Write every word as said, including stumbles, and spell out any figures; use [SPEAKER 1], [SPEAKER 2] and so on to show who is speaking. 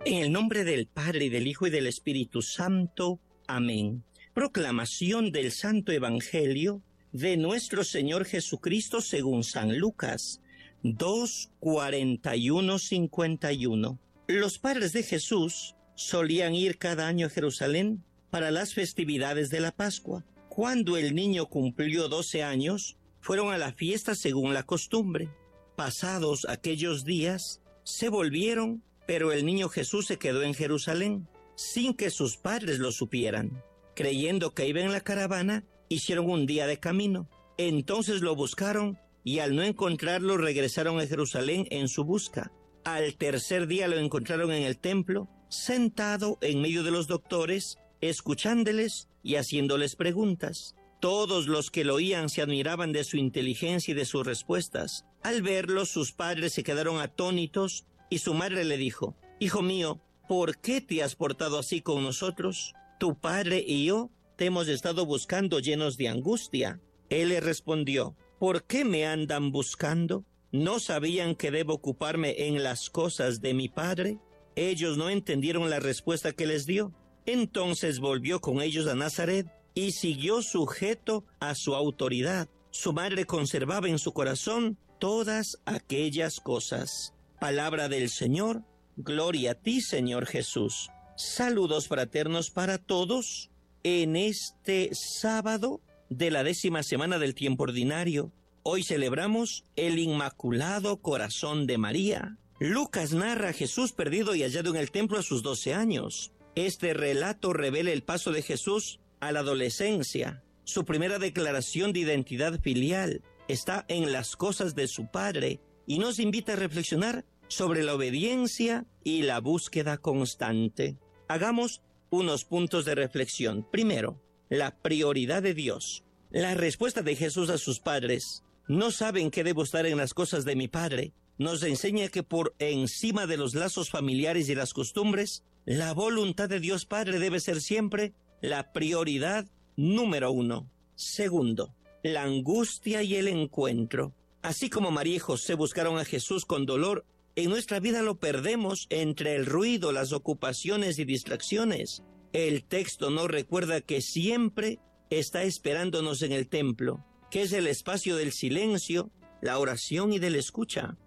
[SPEAKER 1] En el nombre del Padre, y del Hijo, y del Espíritu Santo. Amén. Proclamación del Santo Evangelio de nuestro Señor Jesucristo según San Lucas, dos, cuarenta y uno, cincuenta y uno. Los padres de Jesús solían ir cada año a Jerusalén para las festividades de la Pascua. Cuando el niño cumplió doce años, fueron a la fiesta según la costumbre. Pasados aquellos días, se volvieron, pero el niño Jesús se quedó en Jerusalén, sin que sus padres lo supieran. Creyendo que iba en la caravana, hicieron un día de camino. Entonces lo buscaron, y al no encontrarlo, regresaron a Jerusalén en su busca. Al tercer día lo encontraron en el templo, sentado en medio de los doctores, escuchándoles y haciéndoles preguntas. Todos los que lo oían se admiraban de su inteligencia y de sus respuestas. Al verlo, sus padres se quedaron atónitos, y su madre le dijo: «Hijo mío, ¿por qué te has portado así con nosotros? Tu padre y yo te hemos estado buscando llenos de angustia». Él le respondió: «¿Por qué me andan buscando? ¿No sabían que debo ocuparme en las cosas de mi padre?». Ellos no entendieron la respuesta que les dio. Entonces volvió con ellos a Nazaret y siguió sujeto a su autoridad. Su madre conservaba en su corazón todas aquellas cosas. Palabra del Señor. Gloria a ti, Señor Jesús. Saludos fraternos para todos en este sábado de la décima semana del tiempo ordinario. Hoy celebramos el Inmaculado Corazón de María. Lucas narra a Jesús perdido y hallado en el templo a sus doce años. Este relato revela el paso de Jesús a la adolescencia. Su primera declaración de identidad filial está en las cosas de su Padre y nos invita a reflexionar sobre la obediencia y la búsqueda constante. Hagamos unos puntos de reflexión. Primero, la prioridad de Dios. La respuesta de Jesús a sus padres: «No saben que debo estar en las cosas de mi Padre», nos enseña que por encima de los lazos familiares y las costumbres, la voluntad de Dios Padre debe ser siempre la prioridad número uno. Segundo, la angustia y el encuentro. Así como María y José buscaron a Jesús con dolor, en nuestra vida lo perdemos entre el ruido, las ocupaciones y distracciones. El texto nos recuerda que siempre está esperándonos en el templo, que es el espacio del silencio, la oración y de la escucha.